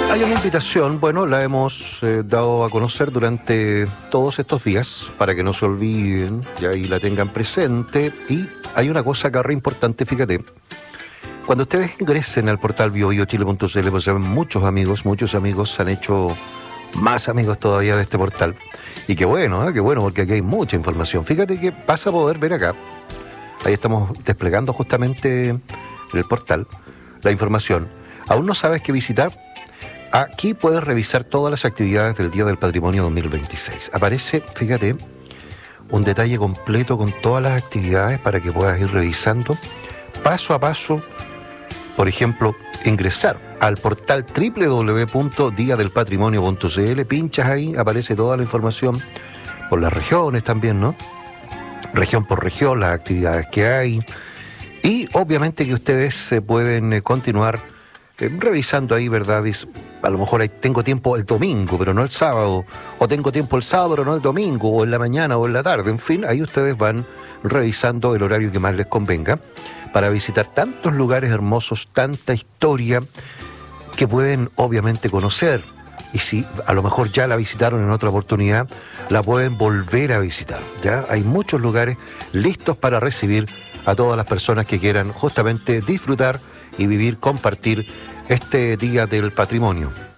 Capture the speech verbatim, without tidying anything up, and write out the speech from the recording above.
Hay una invitación, bueno, la hemos eh, dado a conocer durante todos estos días para que no se olviden y ahí la tengan presente. Y hay una cosa acá re importante, fíjate. Cuando ustedes ingresen al portal bio bio chile punto c l, pues saben, muchos amigos, muchos amigos han hecho más amigos todavía de este portal. Y qué bueno, ¿eh? Qué bueno, porque aquí hay mucha información. Fíjate que vas a poder ver acá, ahí estamos desplegando justamente en el portal la información. ¿Aún no sabes qué visitar? Aquí puedes revisar todas las actividades del Día del Patrimonio dos mil veintiséis. Aparece, fíjate, un detalle completo con todas las actividades para que puedas ir revisando paso a paso. Por ejemplo, ingresar al portal doble u doble u doble u punto dia del patrimonio punto c l, pinchas ahí, aparece toda la información por las regiones también, ¿no? Región por región, las actividades que hay. Y obviamente que ustedes se pueden eh, continuar eh, revisando ahí, ¿verdad? Y a lo mejor ahí tengo tiempo el domingo, pero no el sábado. O tengo tiempo el sábado, pero no el domingo. O en la mañana o en la tarde. En fin, ahí ustedes van revisando el horario que más les convenga para visitar tantos lugares hermosos, tanta historia que pueden obviamente conocer. Y si a lo mejor ya la visitaron en otra oportunidad, la pueden volver a visitar. ¿Ya? Hay muchos lugares listos para recibir a todas las personas que quieran justamente disfrutar y vivir, compartir este Día del Patrimonio.